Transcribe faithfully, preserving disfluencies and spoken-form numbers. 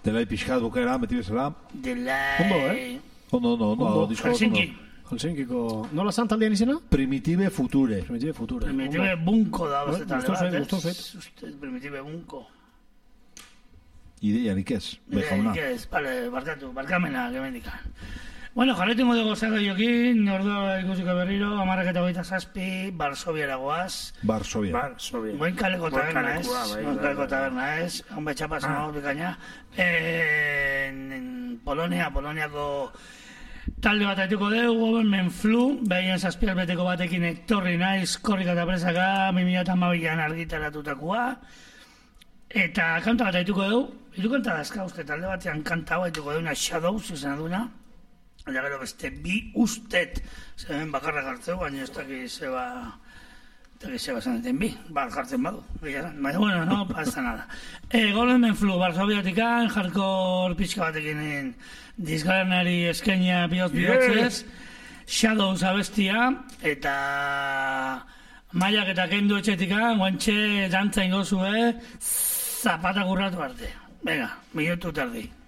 Delay pixkat bukera, beti bezala. Delay... Ondo, eh? Ondo, ondo, ondo. Helsinki. Helsinkiko... Nola zan taldean izena? Primitive Future. Primitive Future. Primitive Bunko da, beste talde bat, eh? Gustau zait. Primitive Bunko. Ideiarik ez, bejauna. Ideiarik ez, bale, barkatu, barkamena, gemendikan. Bueno, jarretu modu gozako jokin, ordoa ikusiko berriro, amarrak eta hogeita zazpi, Barsobiara goaz. Barsovia. Barsovia. Buen kaleko taberna ez, buen kaleko taberna ez, hon betxapas nago bikaina. Polonia, Poloniako talde bat aituko deu, Government Flu, behien zazpial beteko batekin etorri naiz, korrika eta presaka, bi mila hamabian argitaratutakoa. Eta kanta bat aituko deu, hiru kanta dazka uste, talde batean kanta hau aituko deuna Shadows izan duna. Eta gero beste bi ustet, zeben bakarrak hartzeu, baina ez dakiz zeba, ez dakiz zeba zaneten bi, bat jartzen badu, gehiaran. Baina, bueno, no, pasa nada. E, Government Flu, Barsobiatikan, hardcore pixka batekin disgaranari eskenia bihotz bihotzez, Shadows abestia, eta maiak eta kendu etxetikan, guantxe dantza ingozue, zapata gurratu arte. Venga, minutu tardi.